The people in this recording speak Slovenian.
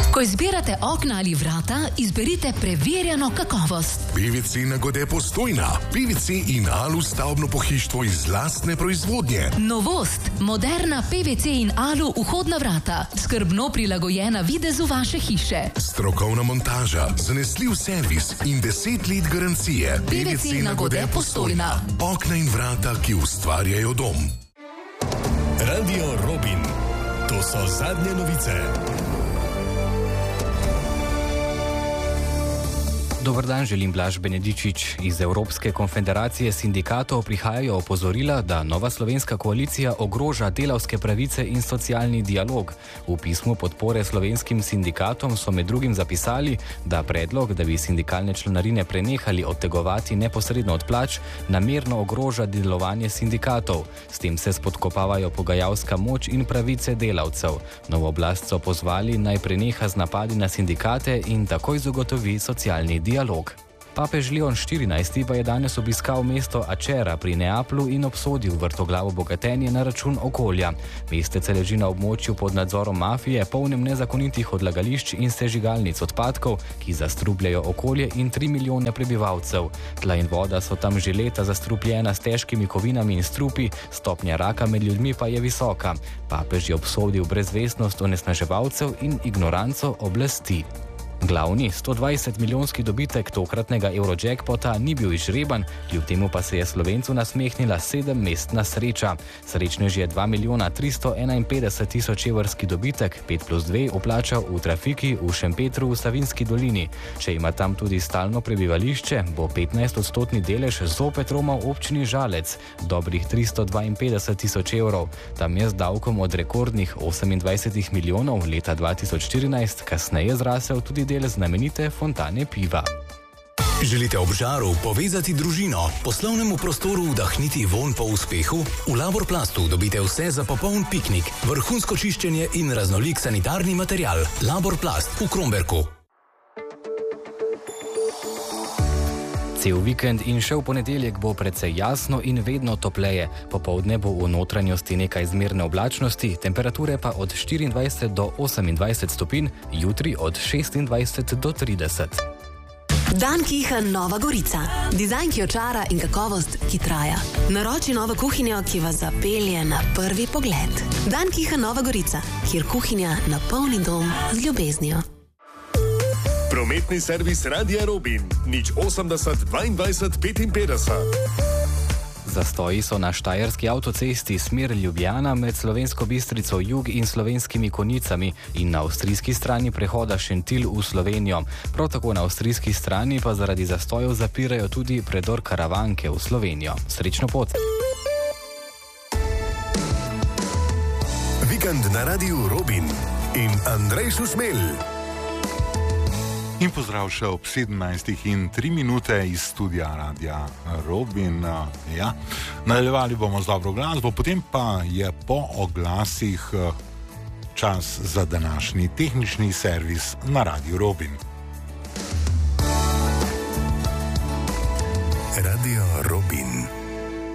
Ko izbirate okna ali vrata, izberite preverjeno kakovost. PVC Nagode Postojna. PVC in alu stavbno pohištvo iz lastne proizvodnje. Novost. Moderna PVC in alu vhodna vrata. Skrbno prilagojena videzu vaše hiše. Strokovna montaža, zanesljiv servis in 10 let garancije. PVC Nagode Postojna. Okna in vrata, ki ustvarjajo dom. Radio Robin. To so zadnje novice. Dobar dan, želim Blaž Benedičič. Iz Evropske konfederacije sindikatov prihajajo opozorila, da nova slovenska koalicija ogroža delavske pravice in socialni dialog. V pismu podpore slovenskim sindikatom so med drugim zapisali, da predlog, da bi sindikalne članarine prenehali odtegovati neposredno od plač, namerno ogroža delovanje sindikatov. S tem se spodkopavajo pogajalska moč in pravice delavcev. Novo oblast so pozvali, naj preneha z napadi na sindikate in takoj zagotovi socialni dialog. Papež Leon XIV pa je danes obiskal mesto Acera pri Neaplu in obsodil vrtoglavo bogatenje na račun okolja. Mestece leži na območju pod nadzorom mafije, polnem nezakonitih odlagališč in sežigalnic odpadkov, ki zastrupljajo okolje in 3 milijone prebivalcev. Tla in voda so tam že leta zastrupljena s težkimi kovinami in strupi, stopnja raka med ljudmi pa je visoka. Papež je obsodil brezvestnost onesnaževalcev in ignoranco oblasti. Glavni 120-milijonski dobitek tokratnega Eurojackpota ni bil izžreban, kljub temu pa se je Slovencu nasmehnila 7-mestna sreča. Srečnež je 2.351.000 evrski dobitek, 5+2, vplačal v trafiki v Šempetru v Savinjski dolini. Če ima tam tudi stalno prebivališče, bo 15-odstotni delež zopet romal občini Žalec, dobrih 352.000 evrov. Tam je z davkom od rekordnih 28 milijonov leta 2014 kasneje zrasel tudi del znamenite fontane piva. Želite ob žaru povezati družino, poslovnemu prostoru vdahniti vonj po uspehu? V Laborplastu dobite vse za popoln piknik, vrhunsko čiščenje in raznolik sanitarni material. Laborplast v Kromberku. Cel vikend in še v ponedeljek bo precej jasno in vedno topleje. Popoldne bo v notranjosti nekaj zmerne oblačnosti, temperature pa od 24 do 28 stopinj, jutri od 26 do 30. Dankihan Nova Gorica. Dizajn, ki očara in kakovost, ki traja. Naroči novo kuhinjo, ki vas zapelje na prvi pogled. Dankihan Nova Gorica, kjer kuhinja napolni dom z ljubeznijo. Prometni servis Radia Robin. 080 22 55. Zastoji so na štajerski avtocesti smer Ljubljana med Slovensko Bistrico jug in Slovenskimi Konjicami in na avstrijski strani prehoda Šentilj v Slovenijo. Prav tako na avstrijski strani pa zaradi zastojev zapirajo tudi predor Karavanke v Slovenijo. Srečno pot! Vikend na Radiu Robin in Andrej Šušmelj. In pozdrav še ob 17:03 iz studia Radia Robin. Nadaljevali bomo z dobro glasbo, potem pa je po oglasih čas za današnji tehnični servis na Radiu Robin. Radio Robin.